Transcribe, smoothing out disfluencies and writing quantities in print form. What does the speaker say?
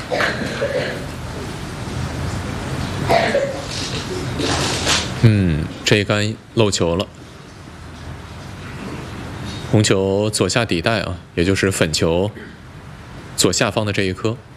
这一杆漏球了。红球左下底袋啊，也就是粉球左下方的这一颗。